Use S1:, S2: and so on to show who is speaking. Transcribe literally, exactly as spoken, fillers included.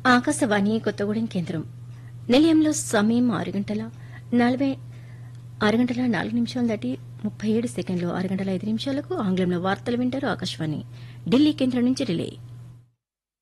S1: ఆకాశవాణి కొత్తగూడెం కేంద్రం నిలయంలో సమయం ఆరు గంటల నలభై ఆరు గంటల నాలుగు నిమిషాలు దాటి ముప్పై ఏడు సెకండ్లు ఆరు గంటల ఐదు నిమిషాలకు ఆంగ్లంలో వార్తలు వింటారు. ఆకాశవాణి ఢిల్లీ కేంద్రం నుంచి రిలే.